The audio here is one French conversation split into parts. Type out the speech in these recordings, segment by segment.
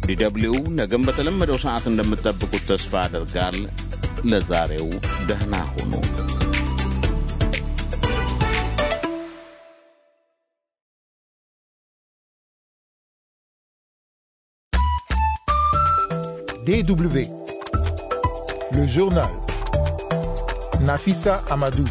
DW ነገም በተለመደው ሰዓት እንደምትጠብቁት ተስፋ አደርጋል። ለዛሬው ደህና ሁኑ። DW, le journal. Nafissa Amadou.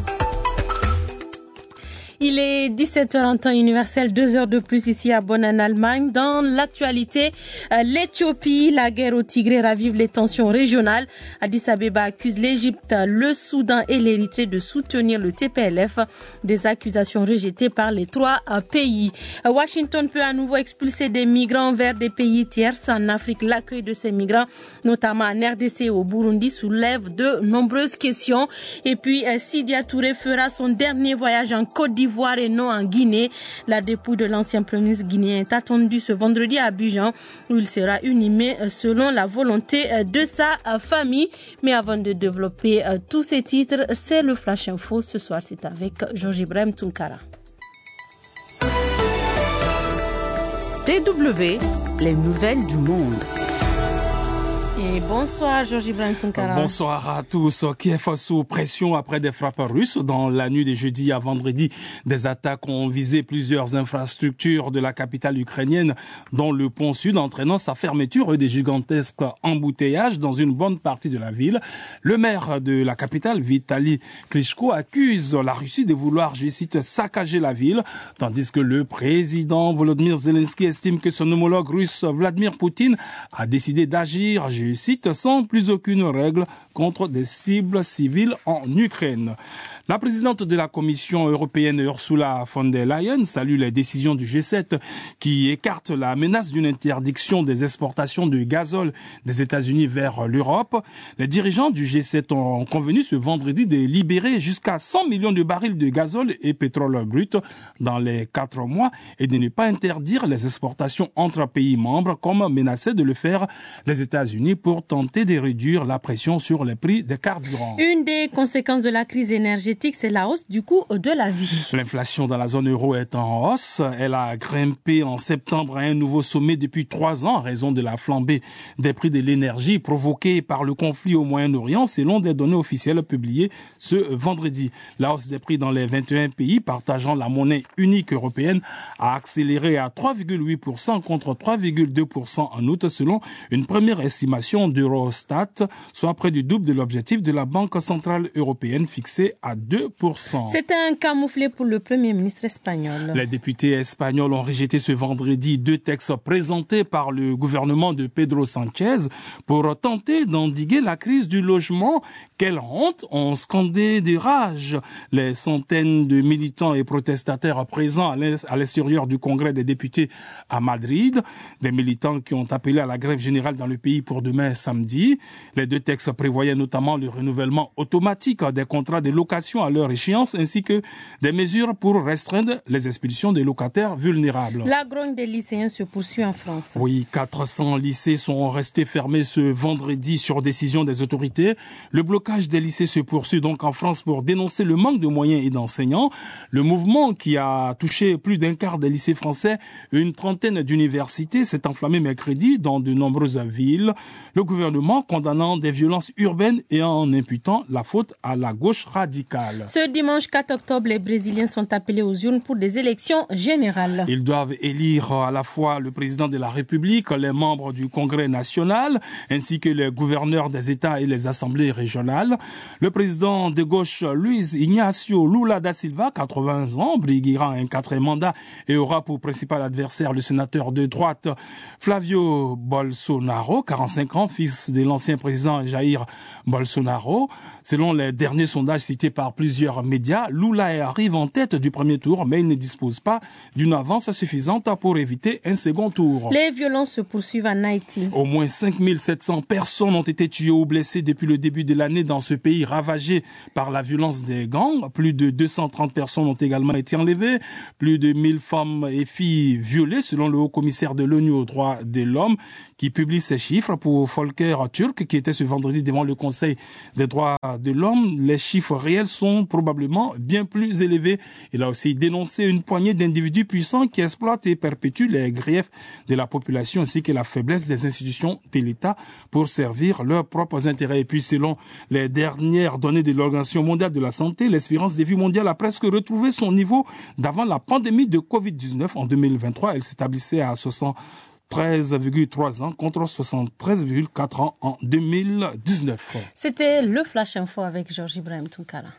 Il est 17h en temps universel, 2 heures de plus ici à Bonn en Allemagne. Dans l'actualité, l'Éthiopie, la guerre au Tigré ravive les tensions régionales. Addis Abeba accuse l'Égypte, le Soudan et l'Érythrée de soutenir le TPLF. Des accusations rejetées par les 3 pays. Washington peut à nouveau expulser des migrants vers des pays tiers. En Afrique, l'accueil de ces migrants, notamment en RDC et au Burundi, soulève de nombreuses questions. Et puis, Sidia Touré fera son dernier voyage en Côte d'Ivoire et non en Guinée. La dépouille de l'ancien premier ministre guinéen est attendue ce vendredi à Abidjan, où il sera inhumé selon la volonté de sa famille. Mais avant de développer tous ces titres, c'est le Flash Info. Ce soir, c'est avec Georges Ibrahim Tunkara. DW, les nouvelles du monde. Et bonsoir Georges Ibrahim Tunkara. Bonsoir à tous. Kiev sous pression après des frappes russes. Dans la nuit de jeudi à vendredi, des attaques ont visé plusieurs infrastructures de la capitale ukrainienne, dont le pont sud, entraînant sa fermeture et des gigantesques embouteillages dans une bonne partie de la ville. Le maire de la capitale, Vitali Klitschko, accuse la Russie de vouloir, je cite, saccager la ville, tandis que le président Volodymyr Zelensky estime que son homologue russe Vladimir Poutine a décidé d'agir, je cite, sans plus aucune règle contre des cibles civiles en Ukraine. La présidente de la Commission européenne Ursula von der Leyen salue les décisions du G7 qui écartent la menace d'une interdiction des exportations de gazole des États-Unis vers l'Europe. Les dirigeants du G7 ont convenu ce vendredi de libérer jusqu'à 100 millions de barils de gazole et pétrole brut dans les 4 mois et de ne pas interdire les exportations entre pays membres comme menaçaient de le faire les États-Unis pour tenter de réduire la pression sur les prix des carburants. Une des conséquences de la crise énergétique, c'est la hausse du coût de la vie. L'inflation dans la zone euro est en hausse. Elle a grimpé en septembre à un nouveau sommet depuis 3 ans en raison de la flambée des prix de l'énergie provoquée par le conflit au Moyen-Orient, selon des données officielles publiées ce vendredi. La hausse des prix dans les 21 pays partageant la monnaie unique européenne a accéléré à 3,8% contre 3,2% en août, selon une première estimation d'Eurostat, soit près du double de l'objectif de la Banque centrale européenne fixé à 2%. C'est un camouflet pour le Premier ministre espagnol. Les députés espagnols ont rejeté ce vendredi 2 textes présentés par le gouvernement de Pedro Sánchez pour tenter d'endiguer la crise du logement. Quelle honte, ont scandé de rage les centaines de militants et protestataires présents à l'extérieur du Congrès des députés à Madrid. Des militants qui ont appelé à la grève générale dans le pays pour demain samedi. Les 2 textes prévoyaient notamment le renouvellement automatique des contrats de location à leur échéance ainsi que des mesures pour restreindre les expulsions des locataires vulnérables. La grogne des lycéens se poursuit en France. Oui, 400 lycées sont restés fermés ce vendredi sur décision des autorités. Le blocage des lycées se poursuit donc en France pour dénoncer le manque de moyens et d'enseignants. Le mouvement qui a touché plus d'un quart des lycées français et une trentaine d'universités s'est enflammé mercredi dans de nombreuses villes. Le gouvernement condamnant des violences urbaines et en imputant la faute à la gauche radicale. Ce dimanche 4 octobre, les Brésiliens sont appelés aux urnes pour des élections générales. Ils doivent élire à la fois le président de la République, les membres du Congrès national, ainsi que les gouverneurs des États et les assemblées régionales. Le président de gauche, Luiz Inácio Lula da Silva, 80 ans, briguera un 4e mandat et aura pour principal adversaire le sénateur de droite Flavio Bolsonaro, 45 ans, fils de l'ancien président Jair Bolsonaro. Selon les derniers sondages cités par plusieurs médias, Lula arrive en tête du premier tour, mais il ne dispose pas d'une avance suffisante pour éviter un second tour. Les violences se poursuivent en Haïti. Au moins 5700 personnes ont été tuées ou blessées depuis le début de l'année dans ce pays ravagé par la violence des gangs. Plus de 230 personnes ont également été enlevées. Plus de 1000 femmes et filles violées, selon le haut-commissaire de l'ONU aux droits de l'homme, qui publie ces chiffres pour Volker Türk, qui était ce vendredi devant le le Conseil des droits de l'homme, les chiffres réels sont probablement bien plus élevés. Il a aussi dénoncé une poignée d'individus puissants qui exploitent et perpétuent les griefs de la population ainsi que la faiblesse des institutions de l'État pour servir leurs propres intérêts. Et puis, selon les dernières données de l'Organisation mondiale de la santé, l'espérance de vie mondiale a presque retrouvé son niveau d'avant la pandémie de Covid-19 en 2023. Elle s'établissait à 73,3 ans contre 73,4 ans en 2019. C'était le Flash Info avec Georges Ibrahim Tunkara.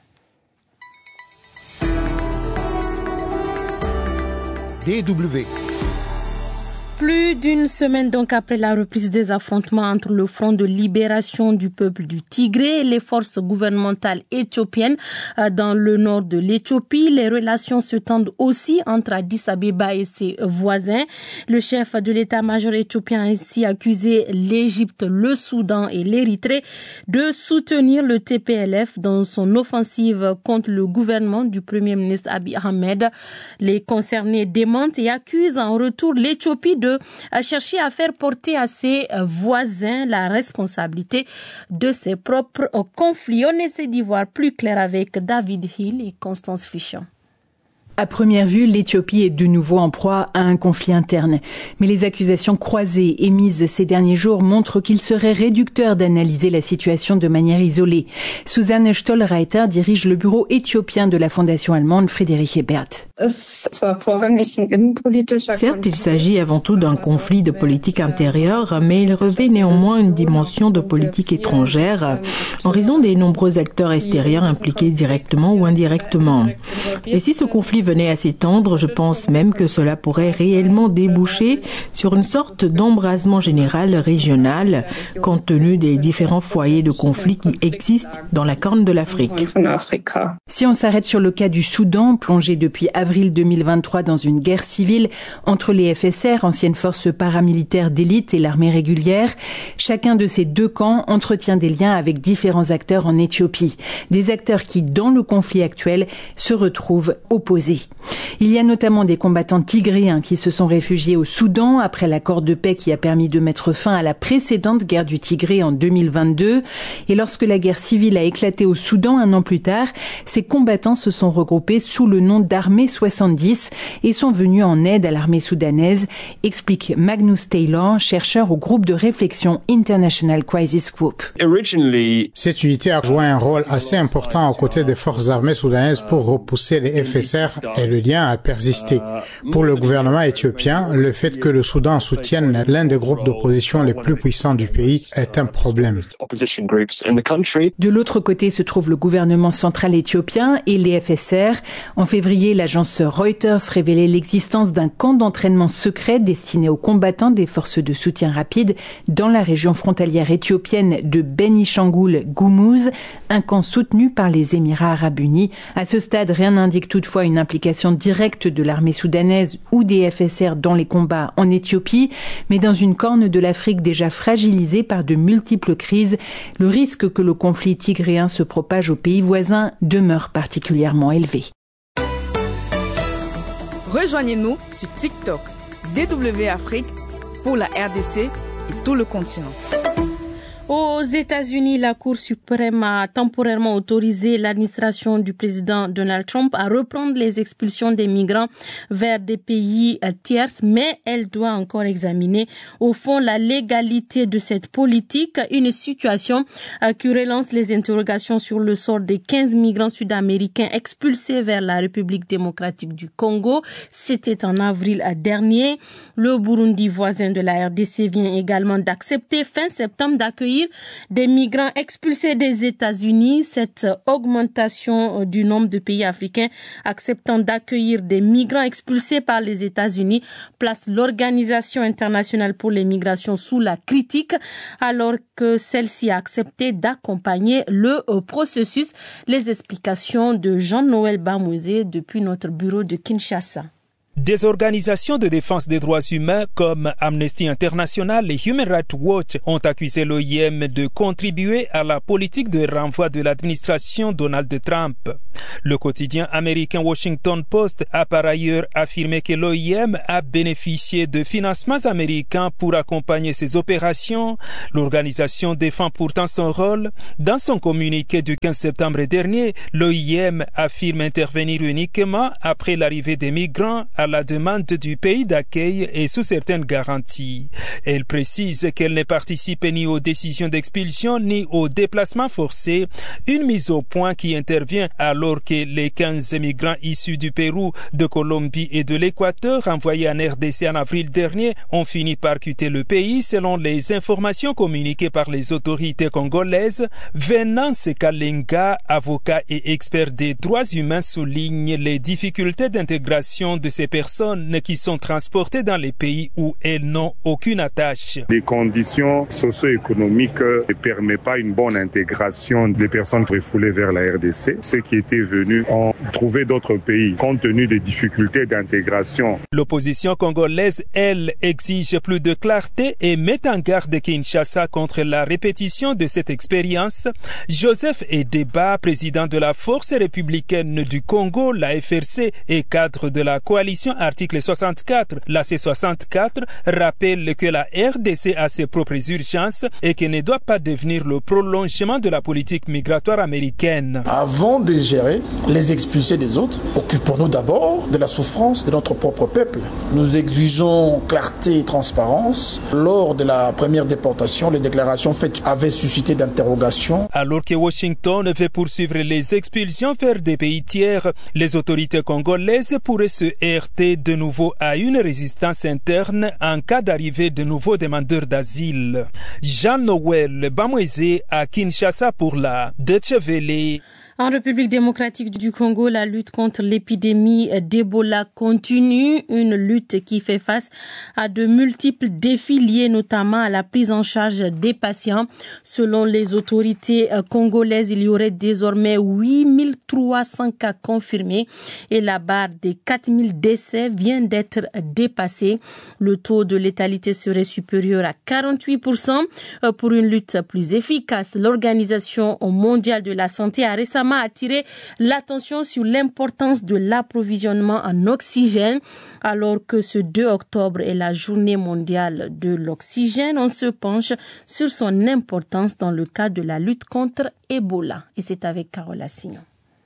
DW. Plus d'une semaine donc après la reprise des affrontements entre le Front de libération du peuple du Tigré et les forces gouvernementales éthiopiennes dans le nord de l'Éthiopie, les relations se tendent aussi entre Addis Abeba et ses voisins. Le chef de l'état-major éthiopien a ainsi accusé l'Égypte, le Soudan et l'Érythrée de soutenir le TPLF dans son offensive contre le gouvernement du Premier ministre Abiy Ahmed. Les concernés démentent et accusent en retour l'Éthiopie de chercher à faire porter à ses voisins la responsabilité de ses propres conflits. On essaie d'y voir plus clair avec David Hill et Constance Fischer. À première vue, l'Éthiopie est de nouveau en proie à un conflit interne. Mais les accusations croisées émises ces derniers jours montrent qu'il serait réducteur d'analyser la situation de manière isolée. Susanne Stollreiter dirige le bureau éthiopien de la fondation allemande Friedrich Ebert. Certes, il s'agit avant tout d'un conflit de politique intérieure, mais il revêt néanmoins une dimension de politique étrangère en raison des nombreux acteurs extérieurs impliqués directement ou indirectement. Et si ce conflit venait à s'étendre, je pense même que cela pourrait réellement déboucher sur une sorte d'embrasement général régional, compte tenu des différents foyers de conflit qui existent dans la Corne de l'Afrique. Si on s'arrête sur le cas du Soudan, plongé depuis avril 2023 dans une guerre civile entre les FSR, anciennes forces paramilitaires d'élite, et l'armée régulière, chacun de ces deux camps entretient des liens avec différents acteurs en Éthiopie. Des acteurs qui, dans le conflit actuel, se retrouvent opposés. Il y a notamment des combattants tigréens qui se sont réfugiés au Soudan après l'accord de paix qui a permis de mettre fin à la précédente guerre du Tigré en 2022. Et lorsque la guerre civile a éclaté au Soudan un an plus tard, ces combattants se sont regroupés sous le nom d'Armée 70 et sont venus en aide à l'armée soudanaise, explique Magnus Taylor, chercheur au groupe de réflexion International Crisis Group. Cette unité a joué un rôle assez important aux côtés des forces armées soudanaises pour repousser les FSR et le lien a persisté. Pour le gouvernement éthiopien, le fait que le Soudan soutienne l'un des groupes d'opposition les plus puissants du pays est un problème. De l'autre côté se trouve le gouvernement central éthiopien et les FSR. En février, l'agence Reuters révélait l'existence d'un camp d'entraînement secret destiné aux combattants des forces de soutien rapide dans la région frontalière éthiopienne de Benishangul-Gumuz, un camp soutenu par les Émirats arabes unis. À ce stade, rien n'indique toutefois une implication directe de l'armée soudanaise ou des FSR dans les combats en Éthiopie, mais dans une corne de l'Afrique déjà fragilisée par de multiples crises, le risque que le conflit tigréen se propage aux pays voisins demeure particulièrement élevé. Rejoignez-nous sur TikTok, DW Afrique, pour la RDC et tout le continent. Aux États-Unis, la Cour suprême a temporairement autorisé l'administration du président Donald Trump à reprendre les expulsions des migrants vers des pays tierces, mais elle doit encore examiner au fond la légalité de cette politique, une situation qui relance les interrogations sur le sort des 15 migrants sud-américains expulsés vers la République démocratique du Congo. C'était en avril dernier. Le Burundi, voisin de la RDC, vient également d'accepter fin septembre d'accueillir des migrants expulsés des États-Unis. Cette augmentation du nombre de pays africains acceptant d'accueillir des migrants expulsés par les États-Unis place l'Organisation internationale pour les migrations sous la critique, alors que celle-ci a accepté d'accompagner le processus. Les explications de Jean-Noël Bamouzé depuis notre bureau de Kinshasa. Des organisations de défense des droits humains comme Amnesty International et Human Rights Watch ont accusé l'OIM de contribuer à la politique de renvoi de l'administration Donald Trump. Le quotidien américain Washington Post a par ailleurs affirmé que l'OIM a bénéficié de financements américains pour accompagner ses opérations. L'organisation défend pourtant son rôle. Dans son communiqué du 15 septembre dernier, l'OIM affirme intervenir uniquement après l'arrivée des migrants à la demande du pays d'accueil et sous certaines garanties. Elle précise qu'elle ne participe ni aux décisions d'expulsion ni aux déplacements forcés, une mise au point qui intervient alors que les 15 migrants issus du Pérou, de Colombie et de l'Équateur envoyés en RDC en avril dernier ont fini par quitter le pays selon les informations communiquées par les autorités congolaises. Venance Kalenga, avocat et expert des droits humains, souligne les difficultés d'intégration de ces personnes qui sont transportées dans les pays où elles n'ont aucune attache. Les conditions socio-économiques ne permettent pas une bonne intégration des personnes refoulées vers la RDC. Ceux qui étaient venus ont trouvé d'autres pays compte tenu des difficultés d'intégration. L'opposition congolaise, elle, exige plus de clarté et met en garde Kinshasa contre la répétition de cette expérience. Joseph Edeba, président de la Force républicaine du Congo, la FRC, et cadre de la coalition article 64, la C64, rappelle que la RDC a ses propres urgences et qu'elle ne doit pas devenir le prolongement de la politique migratoire américaine. Avant de gérer les expulsés des autres, occupons-nous d'abord de la souffrance de notre propre peuple. Nous exigeons clarté et transparence. Lors de la première déportation, les déclarations faites avaient suscité d'interrogations. Alors que Washington veut poursuivre les expulsions vers des pays tiers, les autorités congolaises pourraient se heurter de nouveau à une résistance interne en cas d'arrivée de nouveaux demandeurs d'asile. Jean-Noël Bamweze à Kinshasa pour la Deutsche Welle. En République démocratique du Congo, la lutte contre l'épidémie d'Ebola continue, une lutte qui fait face à de multiples défis liés notamment à la prise en charge des patients. Selon les autorités congolaises, il y aurait désormais 8300 cas confirmés et la barre des 4000 décès vient d'être dépassée. Le taux de létalité serait supérieur à 48%. Pour une lutte plus efficace, l'Organisation mondiale de la santé a récemment attiré l'attention sur l'importance de l'approvisionnement en oxygène. Alors que ce 2 octobre est la journée mondiale de l'oxygène, on se penche sur son importance dans le cadre de la lutte contre Ebola. Et c'est avec Carole Assignon.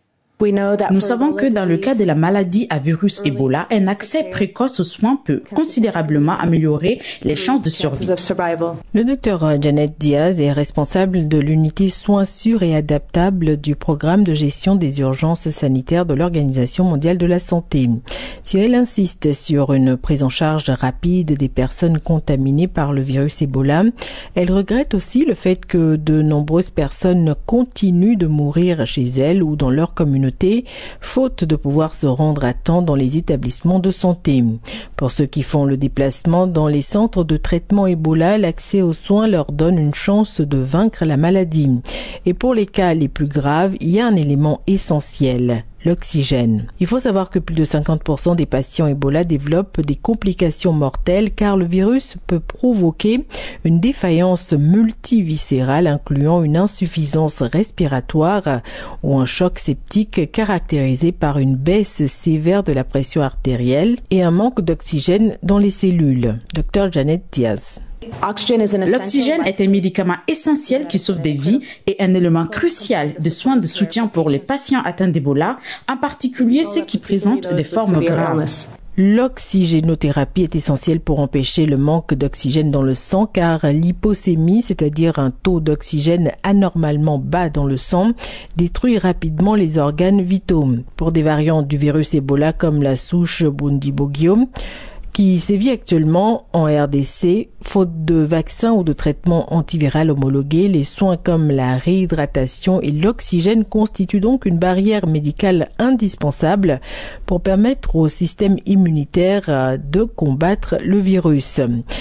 Nous savons que dans le cas de la maladie à virus Ebola, un accès précoce aux soins peut considérablement améliorer les chances de survie. Le docteur Janet Diaz est responsable de l'unité soins sûrs et adaptables du programme de gestion des urgences sanitaires de l'Organisation mondiale de la santé. Si elle insiste sur une prise en charge rapide des personnes contaminées par le virus Ebola, elle regrette aussi le fait que de nombreuses personnes continuent de mourir chez elles ou dans leur communauté, faute de pouvoir se rendre à temps dans les établissements de santé. Pour ceux qui font le déplacement dans les centres de traitement Ebola, l'accès aux soins leur donne une chance de vaincre la maladie. Et pour les cas les plus graves, il y a un élément essentiel: l'oxygène. Il faut savoir que plus de 50% des patients Ebola développent des complications mortelles car le virus peut provoquer une défaillance multiviscérale incluant une insuffisance respiratoire ou un choc septique caractérisé par une baisse sévère de la pression artérielle et un manque d'oxygène dans les cellules. Dr Janet Diaz. L'oxygène est un médicament essentiel qui sauve des vies et un élément crucial de soins de soutien pour les patients atteints d'Ebola, en particulier ceux qui présentent des formes graves. L'oxygénothérapie est essentielle pour empêcher le manque d'oxygène dans le sang car l'hyposémie, c'est-à-dire un taux d'oxygène anormalement bas dans le sang, détruit rapidement les organes vitaux. Pour des variants du virus Ebola comme la souche Bundibugyo, qui sévit actuellement en RDC, faute de vaccins ou de traitements antiviraux homologués, les soins comme la réhydratation et l'oxygène constituent donc une barrière médicale indispensable pour permettre au système immunitaire de combattre le virus.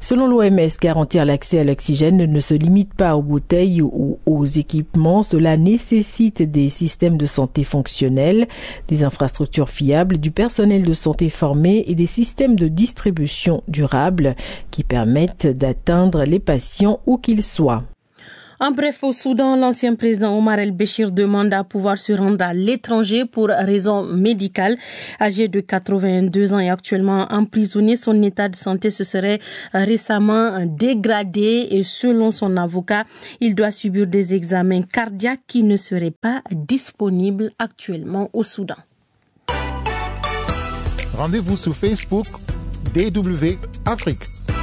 Selon l'OMS, garantir l'accès à l'oxygène ne se limite pas aux bouteilles ou aux équipements. Cela nécessite des systèmes de santé fonctionnels, des infrastructures fiables, du personnel de santé formé et des systèmes de distribution durables qui permettent d'atteindre les patients où qu'ils soient. En bref, au Soudan, l'ancien président Omar el-Béchir demande à pouvoir se rendre à l'étranger pour raisons médicales. Âgé de 82 ans et actuellement emprisonné, son état de santé se serait récemment dégradé et selon son avocat, il doit subir des examens cardiaques qui ne seraient pas disponibles actuellement au Soudan. Rendez-vous sur Facebook DW Afrique.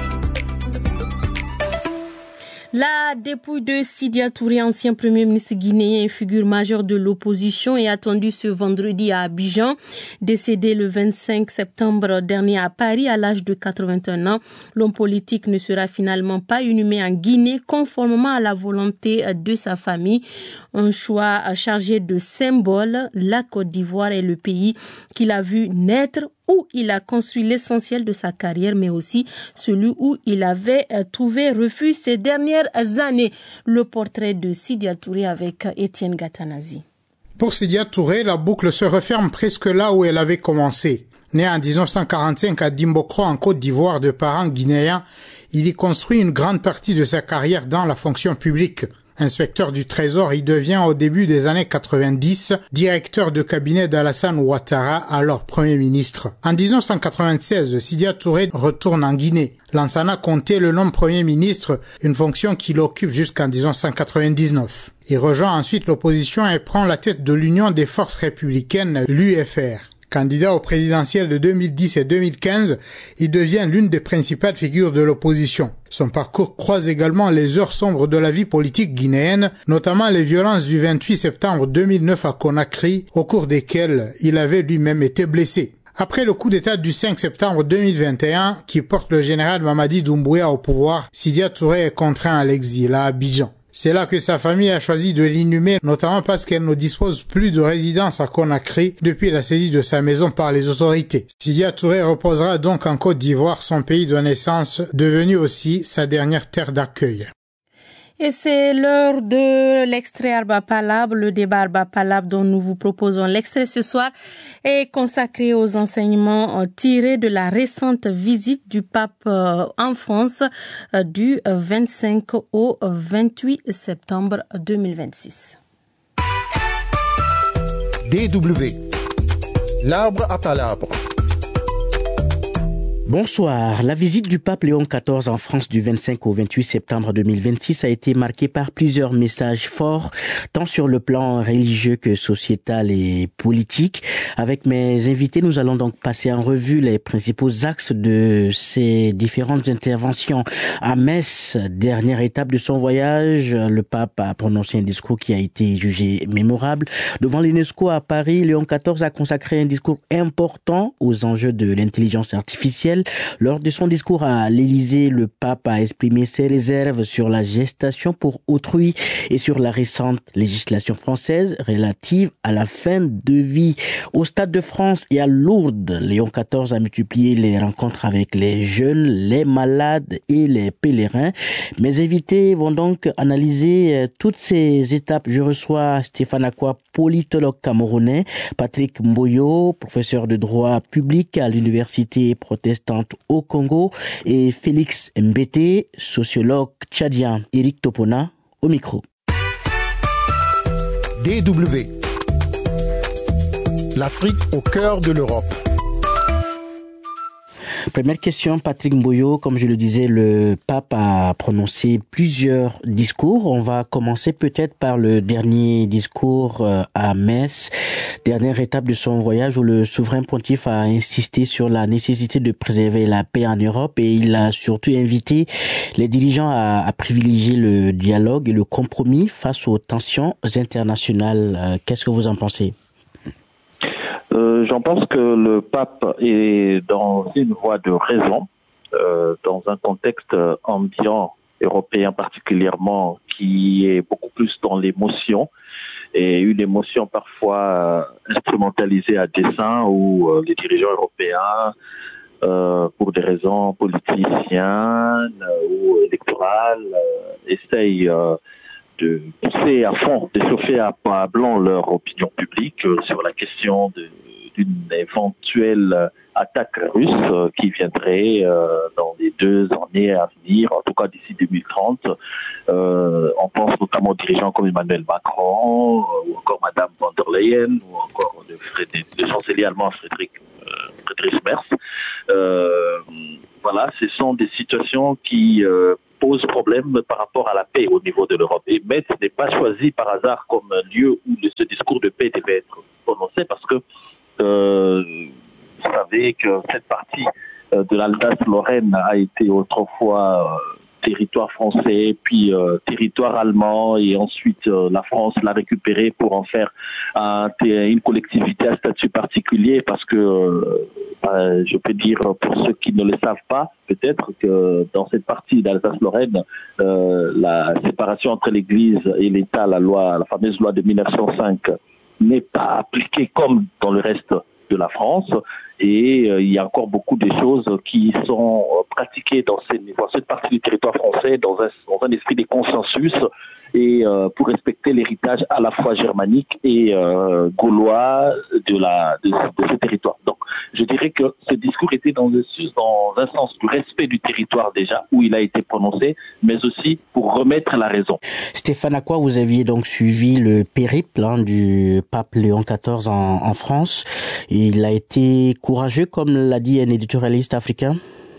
La dépouille de Sidya Touré, ancien premier ministre guinéen et figure majeure de l'opposition, est attendue ce vendredi à Abidjan. Décédé le 25 septembre dernier à Paris à l'âge de 81 ans, l'homme politique ne sera finalement pas inhumé en Guinée conformément à la volonté de sa famille. Un choix chargé de symboles. La Côte d'Ivoire est le pays qu'il a vu naître, où il a construit l'essentiel de sa carrière, mais aussi celui où il avait trouvé refuge ces dernières années. Le portrait de Sidya Touré avec Étienne Gatanazi. Pour Sidya Touré, la boucle se referme presque là où elle avait commencé. Né en 1945 à Dimbokro, en Côte d'Ivoire, de parents guinéens, il y construit une grande partie de sa carrière dans la fonction publique. Inspecteur du Trésor, il devient au début des années 90 directeur de cabinet d'Alassane Ouattara, alors Premier ministre. En 1996, Sidya Touré retourne en Guinée. Lansana Conté le nomme Premier ministre, une fonction qu'il occupe jusqu'en 1999. Il rejoint ensuite l'opposition et prend la tête de l'Union des forces républicaines, l'UFR. Candidat au présidentiel de 2010 et 2015, il devient l'une des principales figures de l'opposition. Son parcours croise également les heures sombres de la vie politique guinéenne, notamment les violences du 28 septembre 2009 à Conakry, au cours desquelles il avait lui-même été blessé. Après le coup d'État du 5 septembre 2021, qui porte le général Mamadi Doumbouya au pouvoir, Sidya Touré est contraint à l'exil à Abidjan. C'est là que sa famille a choisi de l'inhumer, notamment parce qu'elle ne dispose plus de résidence à Conakry depuis la saisie de sa maison par les autorités. Sidya Touré reposera donc en Côte d'Ivoire, son pays de naissance, devenu aussi sa dernière terre d'accueil. Et c'est l'heure de l'extrait Arba Palab. Le débat Arba Palab dont nous vous proposons l'extrait ce soir est consacré aux enseignements tirés de la récente visite du pape en France du 25 au 28 septembre 2026. DW. L'arbre à palabre. Bonsoir. La visite du pape Léon XIV en France du 25 au 28 septembre 2026 a été marquée par plusieurs messages forts, tant sur le plan religieux que sociétal et politique. Avec mes invités, nous allons donc passer en revue les principaux axes de ces différentes interventions. À Metz, dernière étape de son voyage, le pape a prononcé un discours qui a été jugé mémorable. Devant l'UNESCO à Paris, Léon XIV a consacré un discours important aux enjeux de l'intelligence artificielle. Lors de son discours à l'Élysée, le pape a exprimé ses réserves sur la gestation pour autrui et sur la récente législation française relative à la fin de vie. Au Stade de France et à Lourdes, Léon XIV a multiplié les rencontres avec les jeunes, les malades et les pèlerins. Mes invités vont donc analyser toutes ces étapes. Je reçois Stéphane Akwa, politologue camerounais, Patrick Mboyo, professeur de droit public à l'université protestante au Congo, et Félix Mbete, sociologue tchadien. Eric Topona au micro. DW. L'Afrique au cœur de l'Europe. Première question, Patrick Mboyo. Comme je le disais, le pape a prononcé plusieurs discours. On va commencer peut-être par le dernier discours à Metz, dernière étape de son voyage où le souverain pontife a insisté sur la nécessité de préserver la paix en Europe et il a surtout invité les dirigeants à privilégier le dialogue et le compromis face aux tensions internationales. Qu'est-ce que vous en pensez ? J'en pense que le pape est dans une voie de raison, dans un contexte ambiant européen particulièrement, qui est beaucoup plus dans l'émotion, et une émotion parfois instrumentalisée à dessein, où les dirigeants européens, pour des raisons politiciens, campagne ou électorale essayent de pousser à fond, de chauffer à blanc leur opinion publique sur la question d'une éventuelle attaque russe qui viendrait dans les 2 années à venir, en tout cas d'ici 2030. On pense notamment aux dirigeants comme Emmanuel Macron, ou encore Madame von der Leyen, ou encore le chancelier allemand Friedrich Merz. Voilà, ce sont des situations qui posent problème par rapport à la paix au niveau de l'Europe. Et Metz n'est pas choisi par hasard comme lieu où ce discours de paix devait être prononcé, parce que vous savez que cette partie de l'Alsace-Lorraine a été autrefois territoire français, puis territoire allemand, et ensuite la France l'a récupéré pour en faire une collectivité à statut particulier, parce que je peux dire pour ceux qui ne le savent pas, peut-être que dans cette partie d'Alsace-Lorraine, la séparation entre l'Église et l'État, la fameuse loi de 1905, n'est pas appliquée comme dans le reste de la France, et il y a encore beaucoup de choses qui sont pratiquées dans cette partie du territoire français dans un esprit de consensus et pour respecter l'héritage à la fois germanique et gaulois de ce territoire. Donc, je dirais que ce discours était dans un sens du respect du territoire déjà où il a été prononcé, mais aussi pour remettre la raison. Stéphane, à quoi vous aviez donc suivi le périple du pape Léon XIV en France? Il a été courageux, comme l'a dit un éditorialiste africain?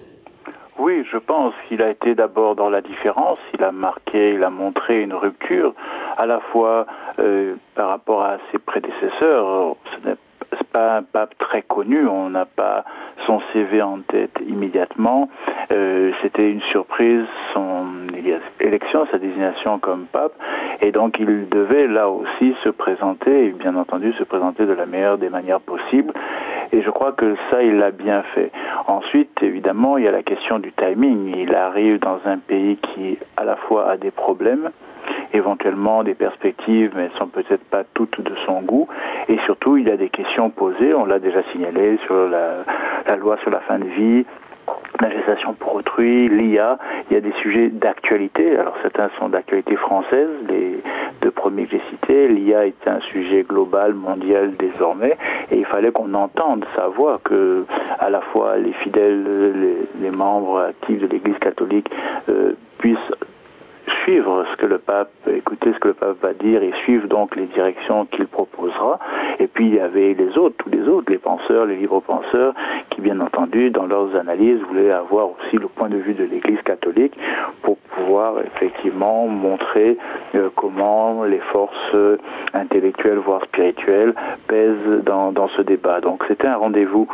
Oui, je pense qu'il a été d'abord dans la différence. Il a montré une rupture à la fois par rapport à ses prédécesseurs. Ce n'est pas un pape très connu, on n'a pas son CV en tête immédiatement. C'était une surprise, son élection, sa désignation comme pape, et donc il devait là aussi se présenter, et bien entendu se présenter de la meilleure des manières possibles, et je crois que ça, il l'a bien fait. Ensuite, évidemment, il y a la question du timing. Il arrive dans un pays qui, à la fois, a des problèmes, éventuellement des perspectives, mais elles ne sont peut-être pas toutes de son goût. Et surtout, il y a des questions posées, on l'a déjà signalé, sur la loi sur la fin de vie, la gestation pour autrui, l'IA. Il y a des sujets d'actualité. Alors certains sont d'actualité française, les 2 premiers que j'ai cités. L'IA est un sujet global, mondial désormais, et il fallait qu'on entende sa voix, que à la fois les fidèles, les membres actifs de l'Église catholique puissent suivre écouter ce que le pape va dire et suivre donc les directions qu'il proposera. Et puis il y avait tous les autres, les penseurs, les libres penseurs, qui bien entendu dans leurs analyses voulaient avoir aussi le point de vue de l'Église catholique pour pouvoir effectivement montrer comment les forces intellectuelles voire spirituelles pèsent dans ce débat. Donc c'était un rendez-vous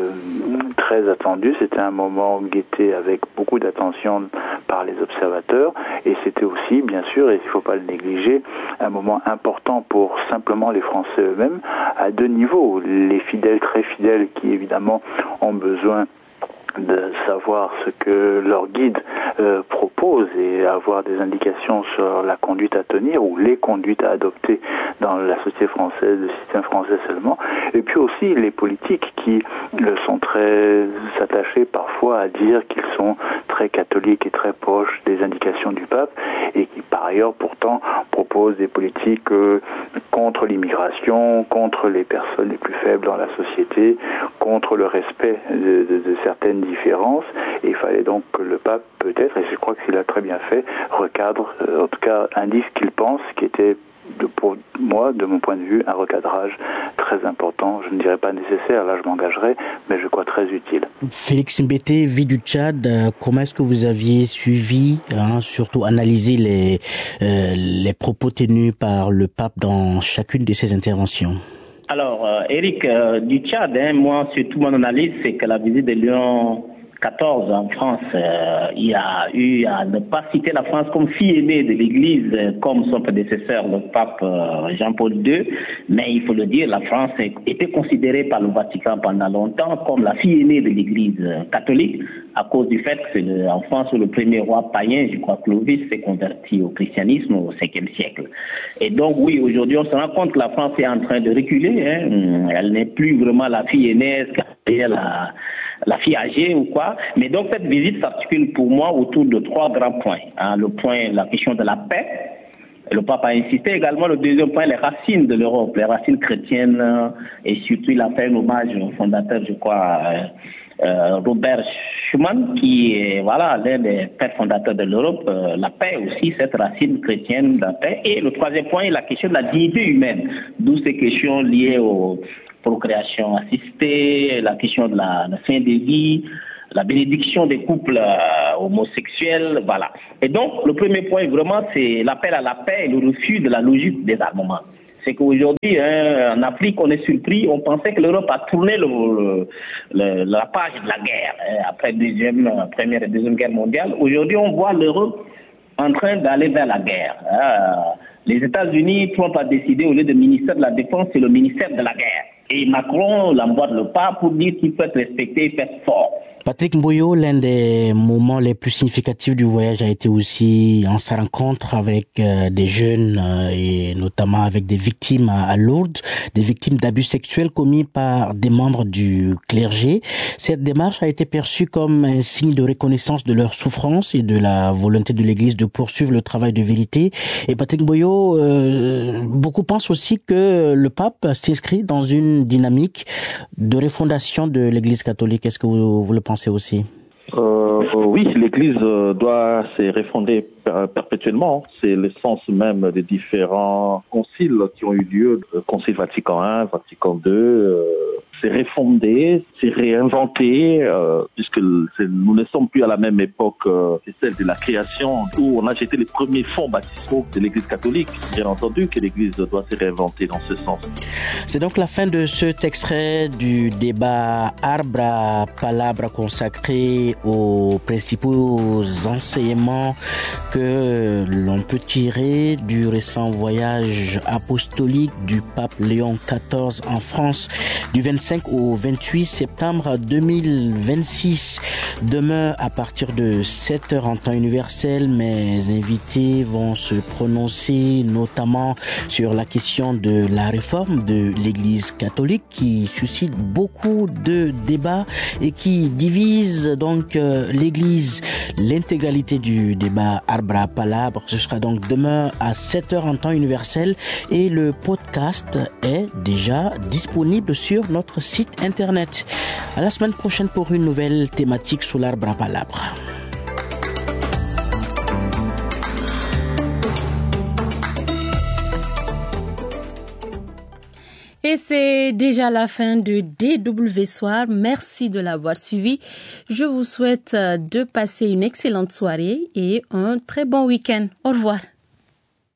très attendu, c'était un moment guetté avec beaucoup d'attention par les observateurs, et c'était aussi, bien sûr, et il ne faut pas le négliger, un moment important pour simplement les Français eux-mêmes, à 2 niveaux. Les fidèles, très fidèles, qui évidemment ont besoin de savoir ce que leur guide propose et avoir des indications sur la conduite à tenir ou les conduites à adopter dans la société française, le système français seulement. Et puis aussi les politiques qui sont très attachés parfois à dire qu'ils sont très catholiques et très proches des indications du pape, et qui par ailleurs pourtant proposent des politiques contre l'immigration, contre les personnes les plus faibles dans la société, contre le respect de certaines différences. Et il fallait donc que le pape, peut-être, et je crois qu'il a très bien fait, recadre, en tout cas indique ce qu'il pense, qui était pour moi, de mon point de vue, un recadrage très important. Je ne dirais pas nécessaire, là je m'engagerai, mais je crois très utile. Félix Mbete, vie du Tchad, comment est-ce que vous aviez suivi, surtout analysé les propos tenus par le pape dans chacune de ses interventions? Alors, Eric, du Tchad, moi, surtout mon analyse, c'est que la visite de Léon XIV en France, il a eu à ne pas citer la France comme fille aînée de l'Église, comme son prédécesseur, le pape Jean-Paul II, mais il faut le dire, la France était considérée par le Vatican pendant longtemps comme la fille aînée de l'Église catholique, à cause du fait que c'est en France le premier roi païen, je crois, Clovis, s'est converti au christianisme au 5e siècle. Et donc oui, aujourd'hui on se rend compte que la France est en train de reculer, elle n'est plus vraiment la fille aînée, la fille âgée ou quoi. Mais donc cette visite s'articule pour moi autour de 3 grands points. Le point, la question de la paix. Le pape a insisté également, le deuxième point, les racines de l'Europe, les racines chrétiennes, et surtout il a fait un hommage au fondateur, je crois, Robert Schuman, qui est l'un des pères fondateurs de l'Europe. La paix aussi, cette racine chrétienne de la paix. Et le troisième point est la question de la dignité humaine, d'où ces questions liées aux procréations assistées, la question de la fin des vies, la bénédiction des couples homosexuels, voilà. Et donc, le premier point, vraiment, c'est l'appel à la paix et le refus de la logique des armements. C'est qu'aujourd'hui, en Afrique, on est surpris, on pensait que l'Europe a tourné la page de la guerre, après Première et Deuxième Guerre mondiale. Aujourd'hui, on voit l'Europe en train d'aller vers la guerre. Les États-Unis, Trump a décidé, au lieu de ministère de la Défense, c'est le ministère de la guerre. Et Macron l'emboîte le pas pour dire qu'il peut être respecté et faire fort. Patrick Mboyo, l'un des moments les plus significatifs du voyage a été aussi en sa rencontre avec des jeunes et notamment avec des victimes à Lourdes, des victimes d'abus sexuels commis par des membres du clergé. Cette démarche a été perçue comme un signe de reconnaissance de leur souffrance et de la volonté de l'Église de poursuivre le travail de vérité. Et Patrick Mboyo, beaucoup pensent aussi que le pape s'inscrit dans une dynamique de refondation de l'Église catholique. Est-ce que vous le pensez aussi? Oui, l'Église doit se refonder perpétuellement. C'est le sens même des différents conciles qui ont eu lieu, le Concile Vatican I, Vatican II. C'est refonder, c'est réinventer, puisque nous ne sommes plus à la même époque que celle de la création, où on a jeté les premiers fonds baptismaux de l'Église catholique. Bien entendu que l'Église doit se réinventer dans ce sens. C'est donc la fin de cet extrait du débat Arbre à Palabre consacré aux principaux enseignements que l'on peut tirer du récent voyage apostolique du pape Léon XIV en France du 25 au 28 septembre 2026. Demain, à partir de 7h en temps universel, mes invités vont se prononcer notamment sur la question de la réforme de l'Église catholique qui suscite beaucoup de débats et qui divise donc l'Église. L'intégralité du débat Arbre à Palabre, ce sera donc demain à 7h en temps universel et le podcast est déjà disponible sur notre site internet. À la semaine prochaine pour une nouvelle thématique sous l'Arbre à Palabre. Et c'est déjà la fin de DW Soir. Merci de l'avoir suivi. Je vous souhaite de passer une excellente soirée et un très bon week-end. Au revoir.